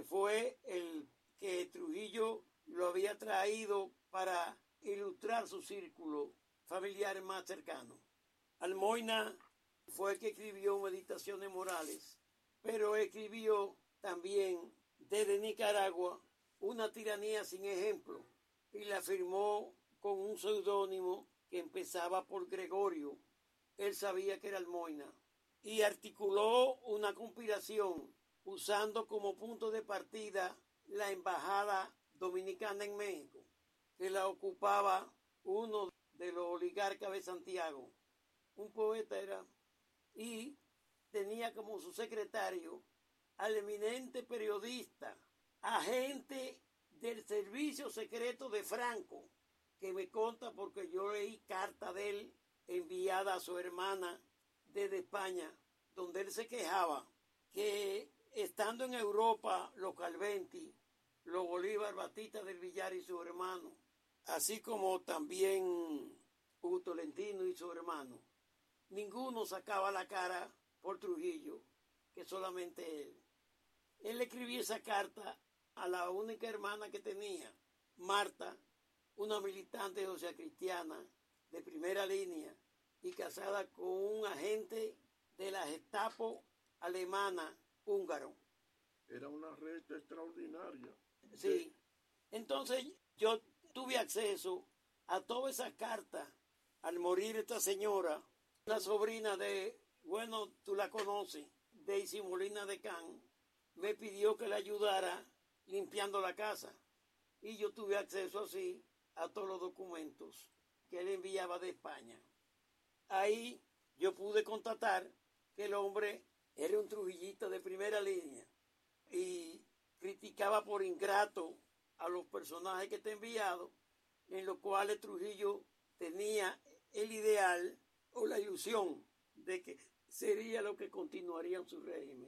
que fue el que Trujillo lo había traído para ilustrar su círculo familiar más cercano. Almoina fue el que escribió Meditaciones Morales, pero escribió también desde Nicaragua Una tiranía sin ejemplo y la firmó con un seudónimo que empezaba por Gregorio. Él sabía que era Almoina y articuló una conspiración usando como punto de partida la embajada dominicana en México, que la ocupaba uno de los oligarcas de Santiago, un poeta era, y tenía como su secretario al eminente periodista, agente del servicio secreto de Franco, que me conta porque yo leí carta de él enviada a su hermana desde España, donde él se quejaba que estando en Europa los Calventi, los Bolívar Batista del Villar y su hermano, así como también Hugo Tolentino y su hermano, ninguno sacaba la cara por Trujillo, que solamente él. Él escribió esa carta a la única hermana que tenía, Marta, una militante socialcristiana de primera línea y casada con un agente de la Gestapo alemana húngaro. Era una red extraordinaria. Sí. Entonces yo tuve acceso a todas esas cartas al morir esta señora, la sobrina de, bueno, tú la conoces, Daisy Molina de Can, me pidió que le ayudara limpiando la casa. Y yo tuve acceso así a todos los documentos que él enviaba de España. Ahí yo pude constatar que el hombre era un trujillista de primera línea y criticaba por ingrato a los personajes que te he enviado, en los cuales Trujillo tenía el ideal o la ilusión de que sería lo que continuaría en su régimen.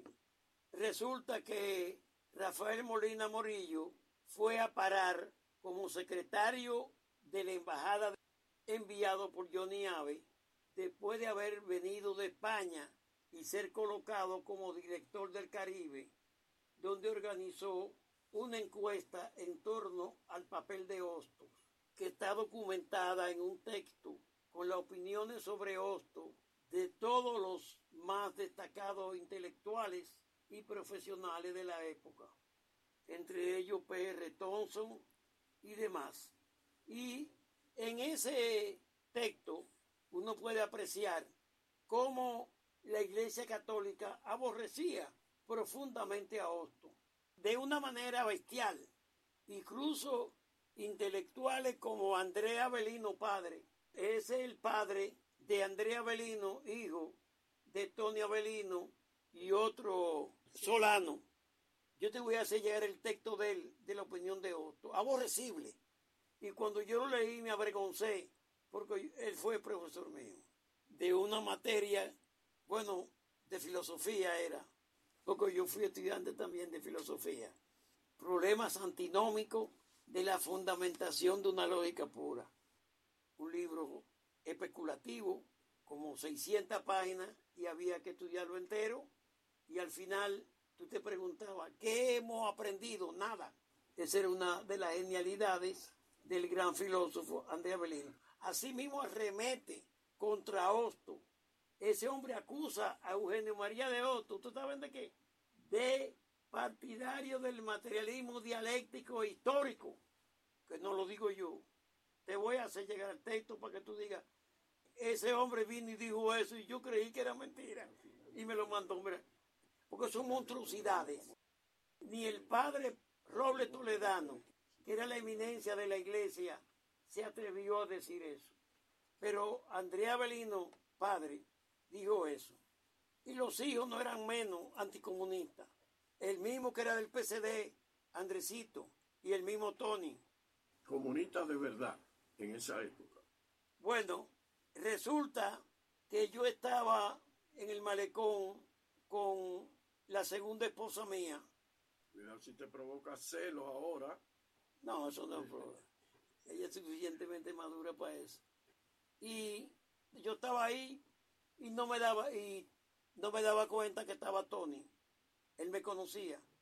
Resulta que Rafael Molina Morillo fue a parar como secretario de la embajada enviado por Johnny Abe después de haber venido de España y ser colocado como director del Caribe, donde organizó una encuesta en torno al papel de Hostos, que está documentada en un texto con las opiniones sobre Hostos de todos los más destacados intelectuales y profesionales de la época, entre ellos P.R. Thompson y demás. Y en ese texto uno puede apreciar cómo la Iglesia Católica aborrecía profundamente a Hostos, de una manera bestial. Incluso intelectuales como Andrea Avelino padre, es el padre de Andrea Avelino, hijo de Tony Avelino y otro Solano. Yo te voy a hacer llegar el texto de él, de la opinión de Hostos, aborrecible. Y cuando yo lo leí me avergoncé, porque él fue profesor mío, de una materia, bueno, de filosofía era, porque yo fui estudiante también de filosofía. Problemas antinómicos de la fundamentación de una lógica pura. Un libro especulativo, como 600 páginas, y había que estudiarlo entero, y al final tú te preguntabas, ¿qué hemos aprendido? Nada. Esa era una de las genialidades del gran filósofo Andrea Avelino. Asimismo arremete contra Hostos. Ese hombre acusa a Eugenio María de Hostos, ¿tú sabes de qué? De partidario del materialismo dialéctico e histórico, que no lo digo yo. Te voy a hacer llegar el texto para que tú digas, ese hombre vino y dijo eso y yo creí que era mentira. Y me lo mandó, mira, porque son monstruosidades. Ni el padre Roble Toledano, que era la eminencia de la iglesia, se atrevió a decir eso. Pero Andrea Avelino, padre, dijo eso. Y los hijos no eran menos anticomunistas. El mismo que era del PCD, Andresito, y el mismo Tony. Comunistas de verdad en esa época. Bueno, resulta que yo estaba en el malecón con la segunda esposa mía. Cuidado si te provoca celos ahora. No, eso no es problema. Ella es suficientemente madura para eso. Y yo estaba ahí y no me daba cuenta que estaba Tony. Él me conocía.